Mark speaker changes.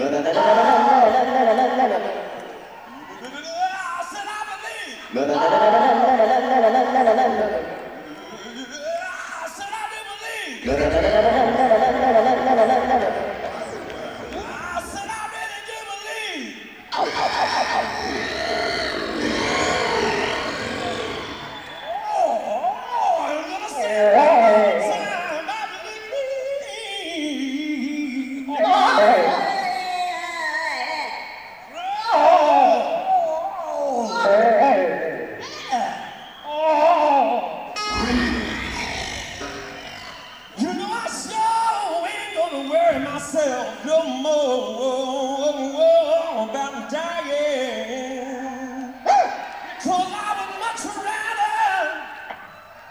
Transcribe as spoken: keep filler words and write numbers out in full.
Speaker 1: said I believe. I said I do believe. I said I really do believe. Oh, I'm gonna say it one more time. I believe. You know I sure ain't gonna worry myself no more.